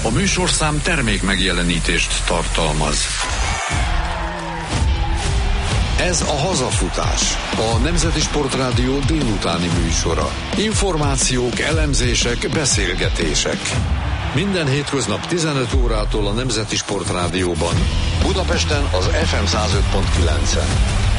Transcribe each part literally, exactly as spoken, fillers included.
A műsorszám termék megjelenítést tartalmaz. Ez a Hazafutás, a Nemzeti Sportrádió délutáni műsora. Információk, elemzések, beszélgetések. Minden hétköznap tizenöt órától a Nemzeti Sportrádióban. Budapesten az ef em száz öt pont kilencen.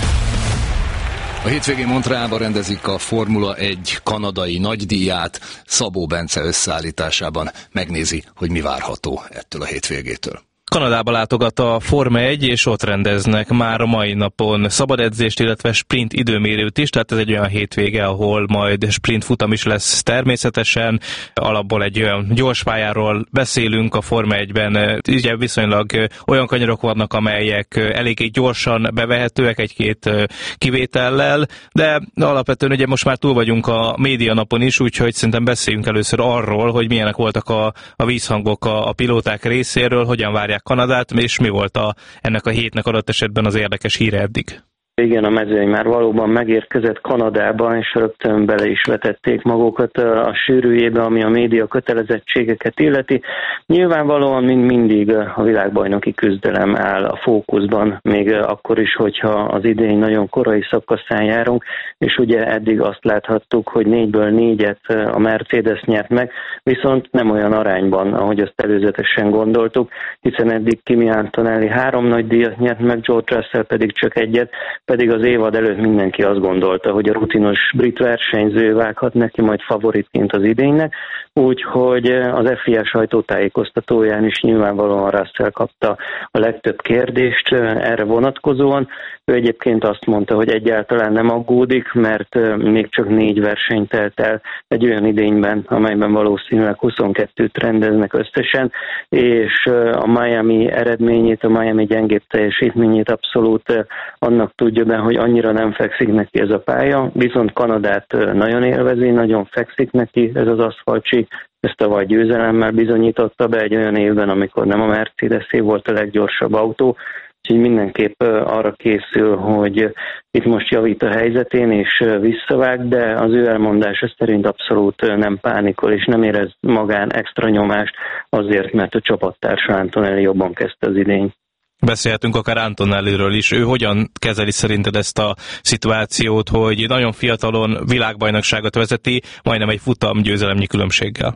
A hétvégén Montrealban rendezik a Formula egy kanadai nagydíját. Szabó Bence összeállításában megnézi, hogy mi várható ettől a hétvégétől. Kanadába látogat a Forma egy, és ott rendeznek már a mai napon szabadedzést, illetve sprint időmérőt is, tehát ez egy olyan hétvége, ahol majd sprint futam is lesz természetesen. Alapból egy olyan gyors pályáról beszélünk a Forma egyben, ugye viszonylag olyan kanyarok vannak, amelyek eléggé gyorsan bevehetőek egy-két kivétellel, de alapvetően ugye most már túl vagyunk a média napon is, úgyhogy szerintem beszéljünk először arról, hogy milyenek voltak a, a vízhangok a, a pilóták részéről, hogyan várják Kanadát, és mi volt a, ennek a hétnek adott esetben az érdekes híre eddig? Igen, a mezőny már valóban megérkezett Kanadába, és rögtön bele is vetették magukat a sűrűjébe, ami a média kötelezettségeket illeti. Nyilvánvalóan mind mindig a világbajnoki küzdelem áll a fókuszban, még akkor is, hogyha az idény nagyon korai szakaszán járunk, és ugye eddig azt láthattuk, hogy négyből négyet a Mercedes nyert meg, viszont nem olyan arányban, ahogy azt előzetesen gondoltuk, hiszen eddig Kimi Antonelli három nagy díjat nyert meg, George Russell pedig csak egyet, pedig az évad előtt mindenki azt gondolta, hogy a rutinos brit versenyző vághat neki majd favoritként az idénynek, úgyhogy az ef i á sajtótájékoztatóján is nyilvánvalóan Russell kapta a legtöbb kérdést erre vonatkozóan. Ő egyébként azt mondta, hogy egyáltalán nem aggódik, mert még csak négy verseny telt el egy olyan idényben, amelyben valószínűleg huszonkettőt rendeznek összesen, és a Miami eredményét, a Miami gyengébb teljesítményét abszolút annak tudja be, hogy annyira nem fekszik neki ez a pálya, viszont Kanadát nagyon élvezi, nagyon fekszik neki ez az aszfaltsi, ezt tavaly győzelemmel bizonyította be egy olyan évben, amikor nem a Mercedes-é volt a leggyorsabb autó, úgyhogy mindenképp arra készül, hogy itt most javít a helyzetén és visszavág, de az ő elmondása szerint abszolút nem pánikol és nem érez magán extra nyomást azért, mert a csapattársa Antonelli jobban kezdte az idényt. Beszélhetünk akár Antonelliről is. Ő hogyan kezeli szerinted ezt a szituációt, hogy nagyon fiatalon világbajnokságot vezeti, majdnem egy futam győzelemnyi különbséggel?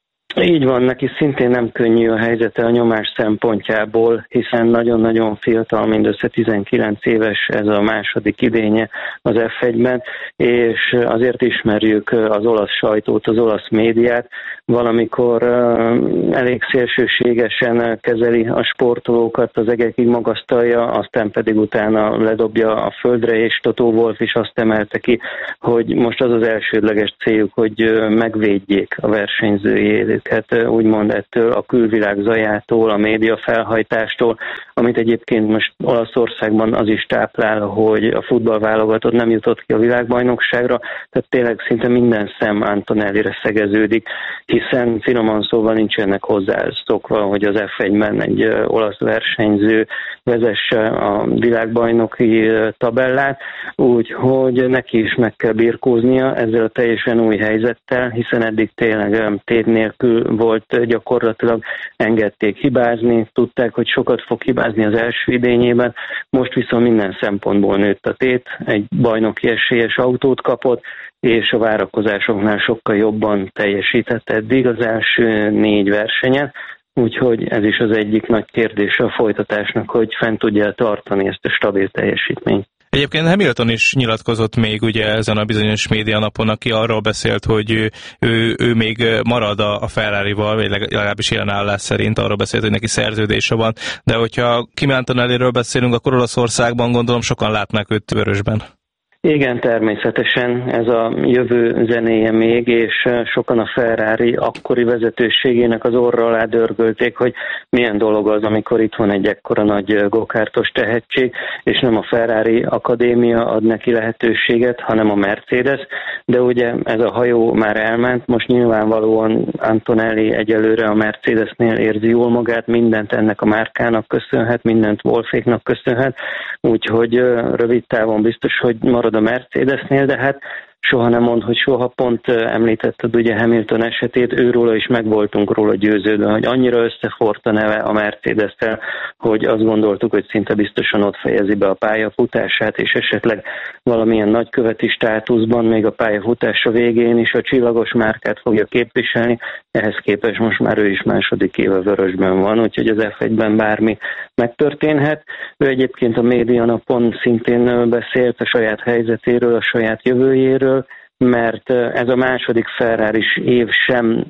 Így van, neki szintén nem könnyű a helyzete a nyomás szempontjából, hiszen nagyon-nagyon fiatal, mindössze tizenkilenc éves, ez a második idénye az ef egyben, és azért ismerjük az olasz sajtót, az olasz médiát, valamikor elég szélsőségesen kezeli a sportolókat, az egekig magasztalja, aztán pedig utána ledobja a földre, és Toto Wolff is azt emelte ki, hogy most az az elsődleges céljuk, hogy megvédjék a versenyzőjéket, úgymond ettől a külvilág zajától, a média felhajtástól, amit egyébként most Olaszországban az is táplál, hogy a futballválogatott nem jutott ki a világbajnokságra, tehát tényleg szinte minden szem Antonellire szegeződik, hiszen finoman szóval nincsenek hozzászokva, hogy az ef egyben egy olasz versenyző vezesse a világbajnoki tabellát, úgyhogy neki is meg kell birkóznia ezzel a teljesen új helyzettel, hiszen eddig tényleg tét nélkül volt, gyakorlatilag engedték hibázni, tudták, hogy sokat fog hibázni az első idényében, most viszont minden szempontból nőtt a tét, egy bajnoki esélyes autót kapott, és a várakozásoknál sokkal jobban teljesített eddig az első négy versenyen, úgyhogy ez is az egyik nagy kérdése a folytatásnak, hogy fent tudja tartani ezt a stabil teljesítményt. Egyébként Hamilton is nyilatkozott még ugye ezen a bizonyos médianapon, aki arról beszélt, hogy ő, ő, ő még marad a Ferrarival, vagy legalábbis jelen állás szerint arról beszélt, hogy neki szerződése van, de hogyha Kimi Antonelliről beszélünk, akkor Olaszországban gondolom sokan látnák őt vörösben. Igen, természetesen ez a jövő zenéje még, és sokan a Ferrari akkori vezetőségének az orra alá dörgölték, hogy milyen dolog az, amikor itt van egy ekkora nagy gokártos tehetség, és nem a Ferrari Akadémia ad neki lehetőséget, hanem a Mercedes, de ugye ez a hajó már elment, most nyilvánvalóan Antonelli egyelőre a Mercedesnél érzi jól magát, mindent ennek a márkának köszönhet, mindent Wolfféknak köszönhet, úgyhogy rövid távon biztos, hogy marad a Mercedesnél, de hát soha nem mond, hogy soha. Pont említetted ugye Hamilton esetét, őróla is meg voltunk róla győződve, hogy annyira összefort a neve a Mercedes-tel, hogy azt gondoltuk, hogy szinte biztosan ott fejezi be a pályafutását, és esetleg valamilyen nagyköveti státuszban még a pályafutása végén is a csillagos márkát fogja képviselni, ehhez képest most már ő is második éve vörösben van, úgyhogy az ef egyben bármi megtörténhet. Ő egyébként a médianapon szintén beszélt a saját helyzetéről, a saját jövőjéről, mert ez a második Ferraris év sem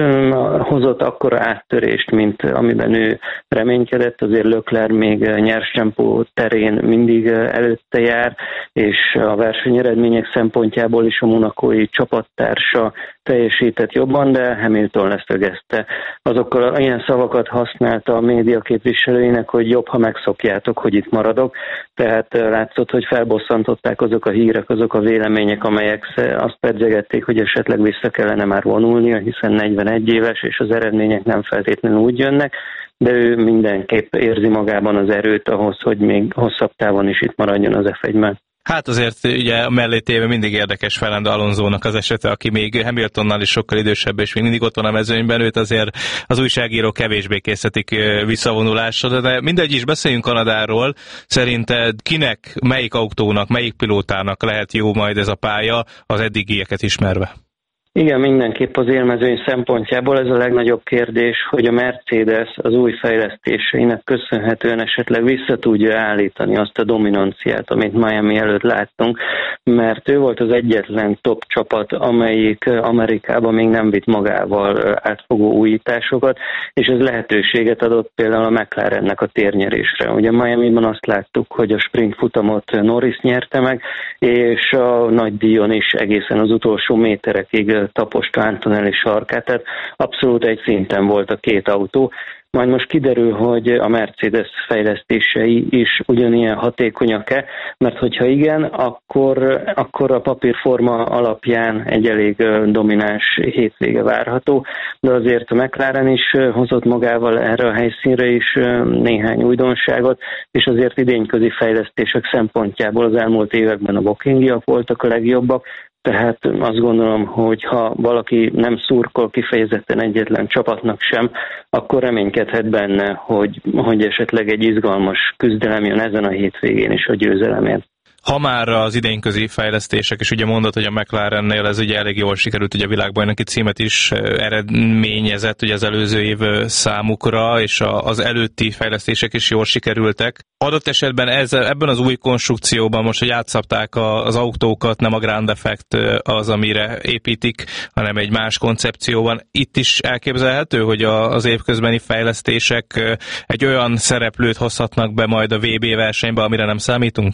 hozott akkora áttörést, mint amiben ő reménykedett. Azért Leclerc még nyers tempó terén mindig előtte jár, és a versenyeredmények szempontjából is a monakói csapattársa teljesített jobban, de Hamilton leszögezte. Azokkal ilyen szavakat használta a média képviselőinek, hogy jobb, ha megszokjátok, hogy itt maradok. Tehát látszott, hogy felbosszantották azok a hírek, azok a vélemények, amelyek azt pedzegették, hogy esetleg vissza kellene már vonulnia, hiszen negyvenegy éves, és az eredmények nem feltétlenül úgy jönnek, de ő mindenképp érzi magában az erőt ahhoz, hogy még hosszabb távon is itt maradjon az ef egyben. Hát azért ugye mellé téve mindig érdekes Fernando Alonsónak az esete, aki még Hamiltonnal is sokkal idősebb, és még mindig ott van a mezőnyben, őt azért az újságírók kevésbé készítik visszavonulásra, de mindegy is, beszéljünk Kanadáról. Szerinted kinek, melyik autónak, melyik pilótának lehet jó majd ez a pálya az eddigieket ismerve? Igen, mindenképp az élmezőny szempontjából ez a legnagyobb kérdés, hogy a Mercedes az új fejlesztéseinek köszönhetően esetleg vissza tudja állítani azt a dominanciát, amit Miami előtt láttunk, mert ő volt az egyetlen top csapat, amelyik Amerikában még nem vitt magával átfogó újításokat, és ez lehetőséget adott például a McLarennek a térnyerésre. Ugye Miamiban azt láttuk, hogy a sprint futamot Norris nyerte meg, és a nagy díjon is egészen az utolsó méterekig taposta Antonelli sarkát, tehát abszolút egy szinten volt a két autó. Majd most kiderül, hogy a Mercedes fejlesztései is ugyanilyen hatékonyak-e, mert hogyha igen, akkor, akkor a papírforma alapján egy elég domináns hétvége várható, de azért a McLaren is hozott magával erre a helyszínre is néhány újdonságot, és azért idényközi fejlesztések szempontjából az elmúlt években a Wokingiak voltak a legjobbak, tehát azt gondolom, hogy ha valaki nem szurkol kifejezetten egyetlen csapatnak sem, akkor reménykedhet benne, hogy, hogy esetleg egy izgalmas küzdelem jön ezen a hétvégén is a győzelemért. Ha már az idényközi fejlesztések, és ugye mondod, hogy a McLarennél ez ugye elég jól sikerült, ugye a világbajnoki címet is eredményezett ugye az előző év számukra, és az előtti fejlesztések is jól sikerültek. Adott esetben ez, ebben az új konstrukcióban most, hogy átszabták az autókat, nem a Grand Effect az, amire építik, hanem egy más koncepcióban. Itt is elképzelhető, hogy az évközbeni fejlesztések egy olyan szereplőt hozhatnak be majd a vé bé versenybe, amire nem számítunk?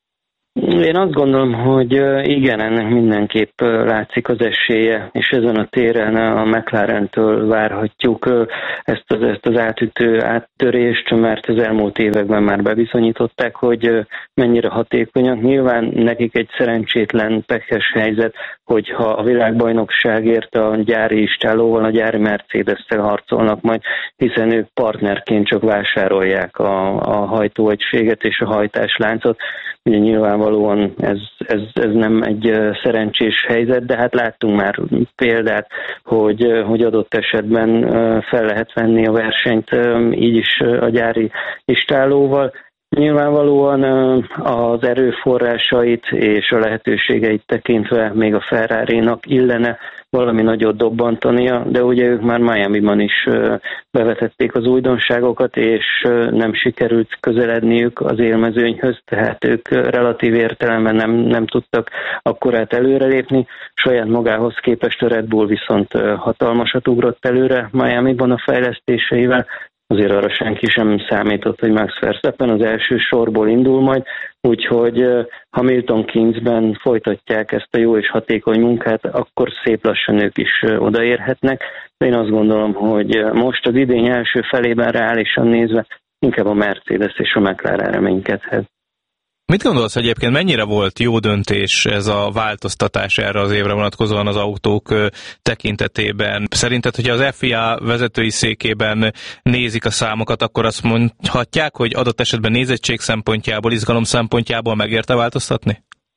Én azt gondolom, hogy igen, ennek mindenképp látszik az esélye, és ezen a téren a McLarentől várhatjuk ezt az, ezt az átütő áttörést, mert az elmúlt években már bebizonyították, hogy mennyire hatékonyak. Nyilván nekik egy szerencsétlen, pekes helyzet, hogyha a világbajnokságért a gyári istállóval, a gyári Mercedes-szel harcolnak majd, hiszen ők partnerként csak vásárolják a, a hajtóegységet és a hajtásláncot. Ugye nyilvánvalóan ez, ez, ez nem egy szerencsés helyzet, de hát láttunk már példát, hogy, hogy adott esetben fel lehet venni a versenyt így is a gyári istállóval. Nyilvánvalóan az erőforrásait és a lehetőségeit tekintve még a Ferrarinak illene valami nagyot dobbantania, de ugye ők már Miamiban is bevetették az újdonságokat, és nem sikerült közeledniük az élmezőnyhöz, tehát ők relatív értelemben nem, nem tudtak akkorát előrelépni. Saját magához képest a Red Bull viszont hatalmasat ugrott előre Miamiban a fejlesztéseivel. Azért arra senki sem számított, hogy Max Verstappen az első sorból indul majd, úgyhogy Hamilton Kingsben folytatják ezt a jó és hatékony munkát, akkor szép lassan ők is odaérhetnek. De én azt gondolom, hogy most az idény első felében reálisan nézve inkább a Mercedes és a McLaren reménykedhet. Mit gondolsz egyébként, mennyire volt jó döntés ez a változtatás erre az évre vonatkozóan az autók tekintetében? Szerinted, hogyha az ef i á vezetői székében nézik a számokat, akkor azt mondhatják, hogy adott esetben nézettség szempontjából, izgalom szempontjából megérte változtatni?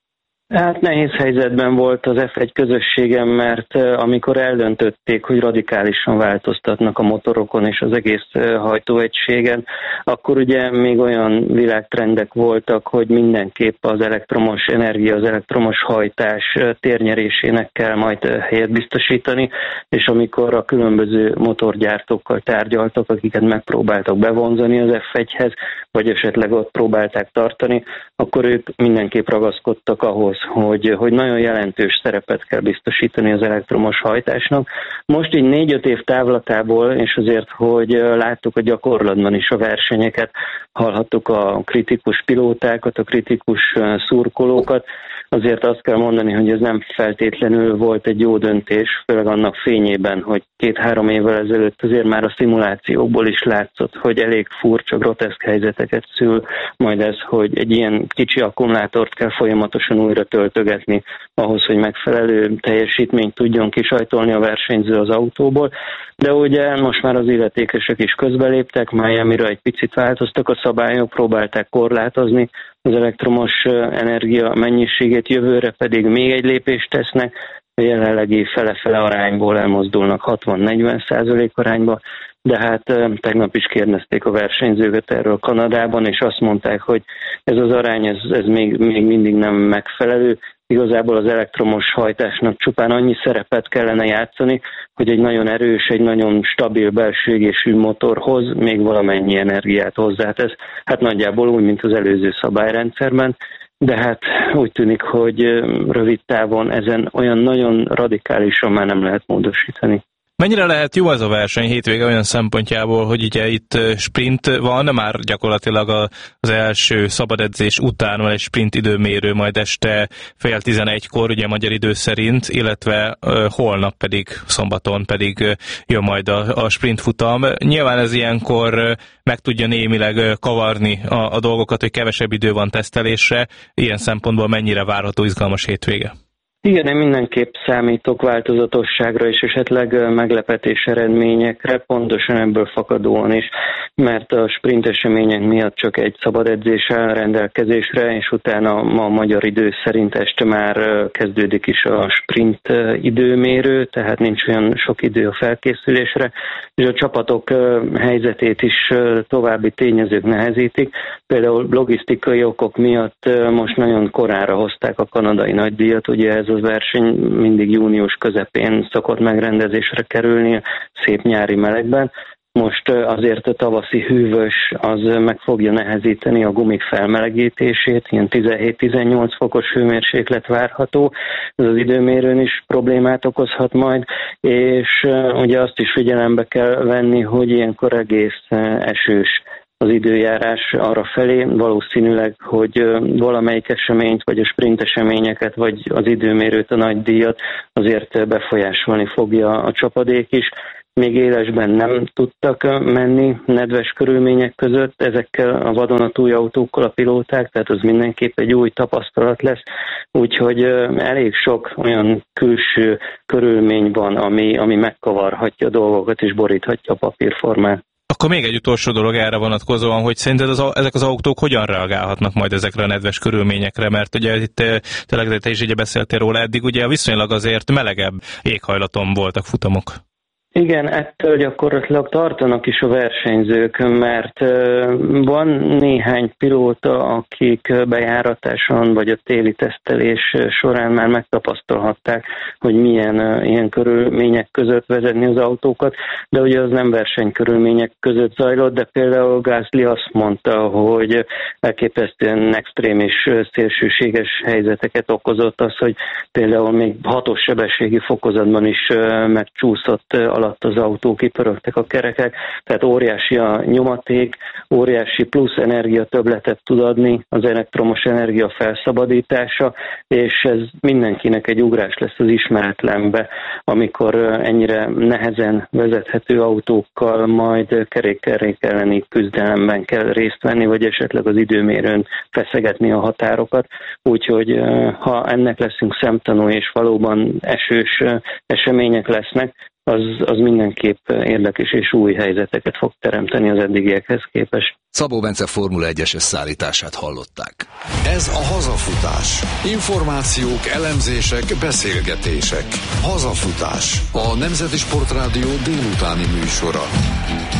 Hát nehéz helyzetben volt az ef egy közösségem, mert amikor eldöntötték, hogy radikálisan változtatnak a motorokon és az egész hajtóegységen, akkor ugye még olyan világtrendek voltak, hogy mindenképp az elektromos energia, az elektromos hajtás térnyerésének kell majd helyet biztosítani, és amikor a különböző motorgyártókkal tárgyaltak, akiket megpróbáltak bevonzani az ef egyhez, vagy esetleg ott próbálták tartani, akkor ők mindenképp ragaszkodtak ahhoz, Hogy, hogy nagyon jelentős szerepet kell biztosítani az elektromos hajtásnak. Most így négy-öt év távlatából, és azért, hogy láttuk a gyakorlatban is a versenyeket, hallhattuk a kritikus pilótákat, a kritikus szurkolókat, azért azt kell mondani, hogy ez nem feltétlenül volt egy jó döntés, főleg annak fényében, hogy két-három évvel ezelőtt azért már a szimulációkból is látszott, hogy elég furcsa, groteszk helyzeteket szül, majd ez, hogy egy ilyen kicsi akkumulátort kell folyamatosan újra töltögetni ahhoz, hogy megfelelő teljesítményt tudjon kisajtolni a versenyző az autóból. De ugye most már az illetékesek is közbeléptek, Miamira egy picit változtak a szabályok, próbálták korlátozni az elektromos energia mennyiségét, jövőre pedig még egy lépést tesznek, a jelenlegi fele-fele arányból elmozdulnak hatvan-negyven százalék arányba, de hát tegnap is kérdezték a versenyzőket erről Kanadában, és azt mondták, hogy ez az arány, ez, ez még, még mindig nem megfelelő. Igazából az elektromos hajtásnak csupán annyi szerepet kellene játszani, hogy egy nagyon erős, egy nagyon stabil belső égésű motorhoz még valamennyi energiát hozzátesz. Hát nagyjából úgy, mint az előző szabályrendszerben, de hát úgy tűnik, hogy rövid távon ezen olyan nagyon radikálisan már nem lehet módosítani. Mennyire lehet jó ez a verseny hétvége olyan szempontjából, hogy ugye itt sprint van, már gyakorlatilag az első szabadedzés után van egy sprint időmérő, majd este fél tizenegykor, ugye magyar idő szerint, illetve holnap pedig, szombaton pedig jön majd a, a sprint futam. Nyilván ez ilyenkor meg tudja némileg kavarni a, a dolgokat, hogy kevesebb idő van tesztelésre, ilyen szempontból mennyire várható izgalmas hétvége? Igen, én mindenképp számítok változatosságra és esetleg meglepetés eredményekre, pontosan ebből fakadóan is, mert a sprint események miatt csak egy szabad edzés áll rendelkezésre, és utána ma a magyar idő szerint este már kezdődik is a sprint időmérő, tehát nincs olyan sok idő a felkészülésre, és a csapatok helyzetét is további tényezők nehezítik. Például logisztikai okok miatt most nagyon korára hozták a kanadai nagydíjat, ugye ez az verseny mindig június közepén szokott megrendezésre kerülni, szép nyári melegben. Most azért a tavaszi hűvös az meg fogja nehezíteni a gumik felmelegítését, ilyen tizenhét-tizennyolc fokos hőmérséklet várható, ez az időmérőn is problémát okozhat majd, és ugye azt is figyelembe kell venni, hogy ilyenkor egész esős az időjárás arra felé, valószínűleg, hogy valamelyik eseményt, vagy a sprint eseményeket, vagy az időmérőt, a nagydíjat azért befolyásolni fogja a csapadék is. Még élesben nem tudtak menni nedves körülmények között ezekkel a vadonatúj autókkal a pilóták, tehát az mindenképp egy új tapasztalat lesz, úgyhogy elég sok olyan külső körülmény van, ami, ami megkavarhatja a dolgokat és boríthatja a papírformát. Akkor még egy utolsó dolog erre vonatkozóan, hogy szerinted az, ezek az autók hogyan reagálhatnak majd ezekre a nedves körülményekre, mert ugye itt tényleg te is ugye beszéltél róla eddig, ugye viszonylag azért melegebb éghajlaton voltak futamok. Igen, ettől gyakorlatilag tartanak is a versenyzők, mert van néhány pilóta, akik bejáratáson vagy a téli tesztelés során már megtapasztalhatták, hogy milyen ilyen körülmények között vezetni az autókat, de ugye az nem versenykörülmények között zajlott, de például Gasly azt mondta, hogy elképesztően extrém és szélsőséges helyzeteket okozott az, hogy például még hatos sebességi fokozatban is megcsúszott alatt az autó, kipörögtek a kerekek, tehát óriási a nyomaték, óriási plusz energia többletet tud adni az elektromos energia felszabadítása, és ez mindenkinek egy ugrás lesz az ismeretlenbe, amikor ennyire nehezen vezethető autókkal majd kerék-kerék elleni küzdelemben kell részt venni, vagy esetleg az időmérőn feszegetni a határokat. Úgyhogy ha ennek leszünk szemtanú, és valóban esős események lesznek, az, az mindenképp érdekes és új helyzeteket fog teremteni az eddigiekhez képest. Szabó Bence Formula egyes összeállítását hallották. Ez a Hazafutás. Információk, elemzések, beszélgetések. Hazafutás. A Nemzeti Sportrádió délutáni műsora.